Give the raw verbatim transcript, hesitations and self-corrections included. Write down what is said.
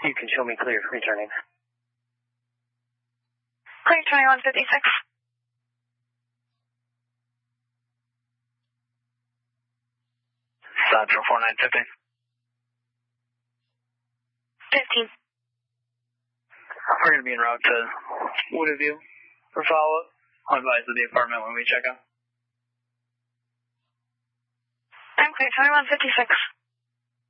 You can show me clear returning. Clear twenty-one fifty-six. Central four nine fifteen. fifteen. We're going to be en route to Woodview for follow-up. I'll advise of the apartment when we check out. I'm clear twenty-one fifty-six.